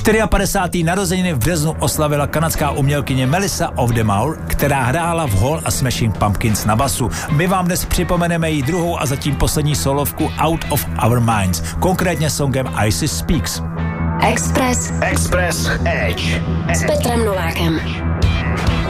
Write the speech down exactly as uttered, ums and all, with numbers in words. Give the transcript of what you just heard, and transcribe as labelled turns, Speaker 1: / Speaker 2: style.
Speaker 1: padesátého čtvrtého narozeniny v březnu oslavila kanadská umělkyně Melissa of the Moor, která hrála v Hall a Smashing Pumpkins na basu. My vám dnes připomeneme její druhou a zatím poslední solovku Out of Our Minds, konkrétně songem Isis Speaks.
Speaker 2: Express.
Speaker 3: Express Edge.
Speaker 2: S Petrem Novákem.